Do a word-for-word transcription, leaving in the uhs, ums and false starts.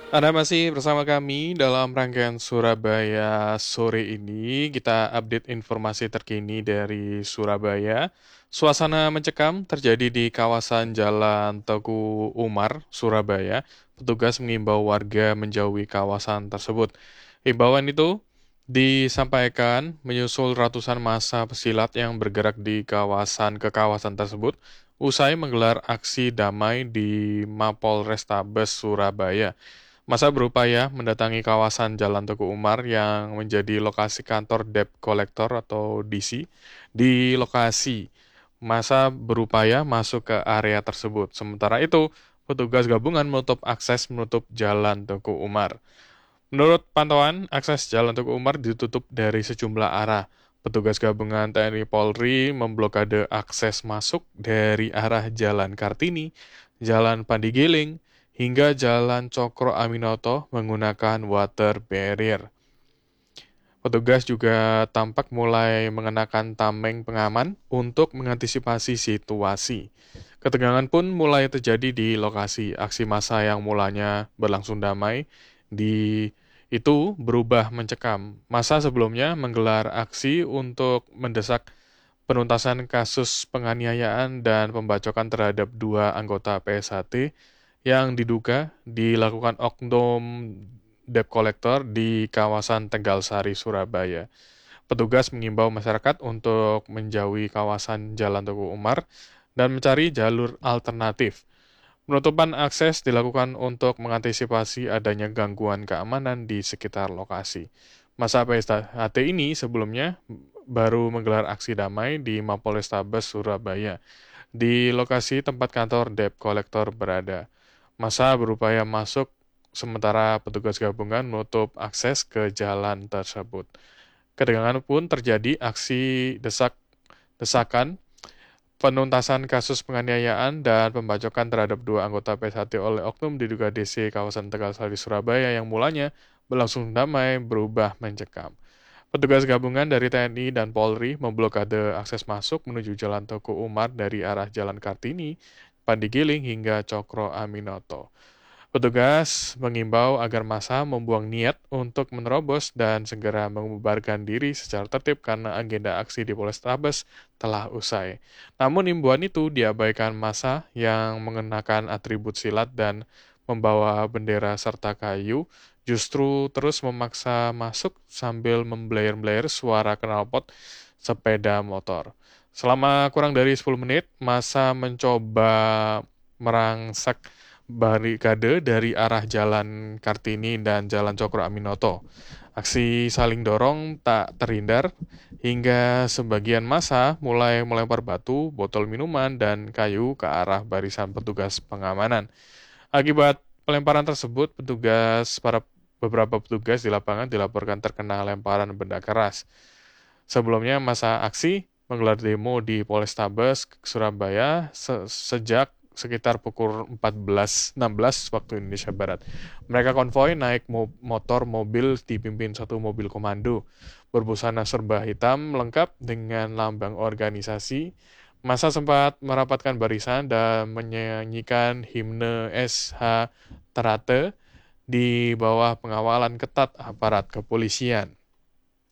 Anda masih bersama kami dalam rangkaian Surabaya sore ini. Kita update informasi terkini dari Surabaya. Suasana mencekam terjadi di kawasan Jalan Teguh Umar, Surabaya. Petugas mengimbau warga menjauhi kawasan tersebut. Himbauan itu disampaikan menyusul ratusan massa pesilat yang bergerak di kawasan ke kawasan tersebut usai menggelar aksi damai di Mapol Restabes Surabaya. Masa berupaya mendatangi kawasan Jalan Teguh Umar yang menjadi lokasi kantor debt collector atau D C. Di lokasi, masa berupaya masuk ke area tersebut. Sementara itu, petugas gabungan menutup akses menutup Jalan Teguh Umar. Menurut pantauan, akses Jalan Teguh Umar ditutup dari sejumlah arah. Petugas gabungan T N I Polri memblokade akses masuk dari arah Jalan Kartini, Jalan Pandigiling, hingga Jalan Cokro Aminoto menggunakan water barrier. Petugas juga tampak mulai mengenakan tameng pengaman untuk mengantisipasi situasi. Ketegangan pun mulai terjadi di lokasi. Aksi massa yang mulanya berlangsung damai di itu berubah mencekam. Massa sebelumnya menggelar aksi untuk mendesak penuntasan kasus penganiayaan dan pembacokan terhadap dua anggota P S H T yang diduga dilakukan oknum debt collector di kawasan Tegal Sari, Surabaya. Petugas mengimbau masyarakat untuk menjauhi kawasan Jalan Teguh Umar dan mencari jalur alternatif. Penutupan akses dilakukan untuk mengantisipasi adanya gangguan keamanan di sekitar lokasi. Masa P S H T ini sebelumnya baru menggelar aksi damai di Mapolrestabes Surabaya, di lokasi tempat kantor debt collector berada. Masa berupaya masuk sementara petugas gabungan menutup akses ke jalan tersebut. Ketegangan pun terjadi aksi desak-desakan penuntasan kasus penganiayaan dan pembacokan terhadap dua anggota P S H T oleh oknum diduga D C kawasan Tegal Sari Surabaya yang mulanya berlangsung damai berubah mencekam. Petugas gabungan dari T N I dan Polri memblokade akses masuk menuju Jalan Teguh Umar dari arah Jalan Kartini, Pandigiling hingga Cokro Aminoto. Petugas mengimbau agar massa membuang niat untuk menerobos dan segera membubarkan diri secara tertib karena agenda aksi di Polrestabes telah usai. Namun imbauan itu diabaikan massa yang mengenakan atribut silat dan membawa bendera serta kayu justru terus memaksa masuk sambil memblayer-blayer suara knalpot sepeda motor. Selama kurang dari sepuluh menit, massa mencoba merangsak barikade dari arah Jalan Kartini dan Jalan Cokro Aminoto. Aksi saling dorong tak terhindar hingga sebagian massa mulai melempar batu, botol minuman, dan kayu ke arah barisan petugas pengamanan. Akibat pelemparan tersebut, petugas para beberapa petugas di lapangan dilaporkan terkena lemparan benda keras. Sebelumnya masa aksi menggelar demo di Polrestabes Surabaya se- sejak sekitar pukul empat belas enam belas waktu Indonesia Barat. Mereka konvoy naik mo- motor mobil dipimpin satu mobil komando berbusana serba hitam lengkap dengan lambang organisasi. Masa sempat merapatkan barisan dan menyanyikan himne S H Terate di bawah pengawalan ketat aparat kepolisian.